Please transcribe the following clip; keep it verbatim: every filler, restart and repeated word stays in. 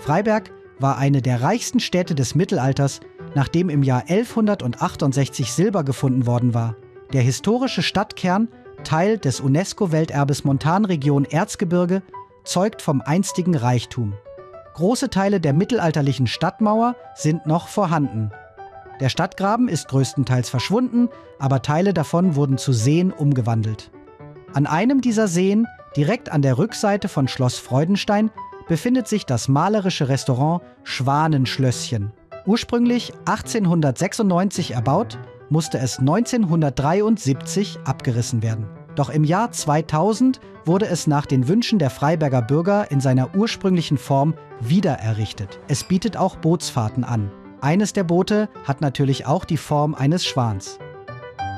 Freiberg war eine der reichsten Städte des Mittelalters, nachdem im Jahr elfhundertachtundsechzig Silber gefunden worden war. Der historische Stadtkern, Teil des UNESCO-Welterbes Montanregion Erzgebirge, zeugt vom einstigen Reichtum. Große Teile der mittelalterlichen Stadtmauer sind noch vorhanden. Der Stadtgraben ist größtenteils verschwunden, aber Teile davon wurden zu Seen umgewandelt. An einem dieser Seen, direkt an der Rückseite von Schloss Freudenstein, befindet sich das malerische Restaurant Schwanenschlösschen. Ursprünglich achtzehnhundertsechsundneunzig erbaut, musste es neunzehnhundertdreiundsiebzig abgerissen werden. Doch im Jahr zweitausend wurde es nach den Wünschen der Freiberger Bürger in seiner ursprünglichen Form wiedererrichtet. Es bietet auch Bootsfahrten an. Eines der Boote hat natürlich auch die Form eines Schwans.